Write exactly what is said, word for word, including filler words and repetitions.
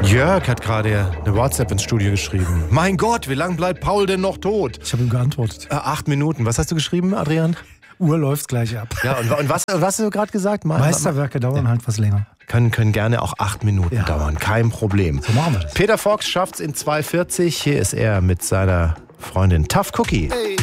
Jörg hat gerade eine WhatsApp ins Studio geschrieben. Mein Gott, wie lange bleibt Paul denn noch tot? Ich habe ihm geantwortet. Äh, acht Minuten. Was hast du geschrieben, Adrian? Uhr läuft gleich ab. Ja, und, und was, was hast du gerade gesagt? Ma- Meisterwerke dauern ja. halt was länger. Können, können gerne auch acht Minuten ja. dauern. Kein Problem. So machen wir das. Peter Fox schafft's in zwei vierzig. Hier ist er mit seiner Freundin Tough Cookie. Hey.